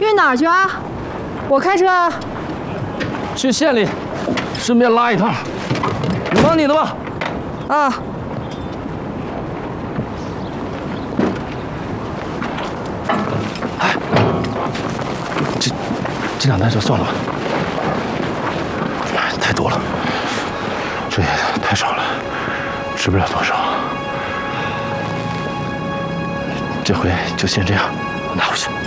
运哪儿去啊？我开车。 去县里，顺便拉一趟。你忙你的吧。 啊。 哎，这2袋就算了吧，太多了，这也太少了，值不了多少。这回就先这样，拿回去。